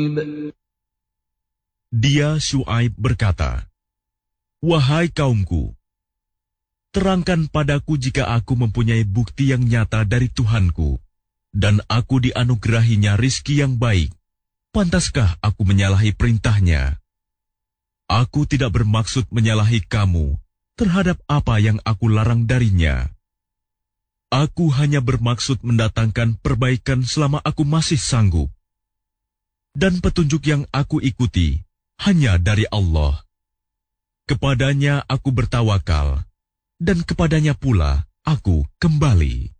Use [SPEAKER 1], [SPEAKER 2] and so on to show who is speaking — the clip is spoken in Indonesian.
[SPEAKER 1] Dia Syuaib berkata, "Wahai kaumku, terangkan padaku jika aku mempunyai bukti yang nyata dari Tuhanku, dan aku dianugerahinya rizki yang baik. Pantaskah aku menyalahi perintahnya? Aku tidak bermaksud menyalahi kamu terhadap apa yang aku larang darinya. Aku hanya bermaksud mendatangkan perbaikan selama aku masih sanggup. Dan petunjuk yang aku ikuti hanya dari Allah. Kepadanya aku bertawakal, dan kepadanya pula aku kembali."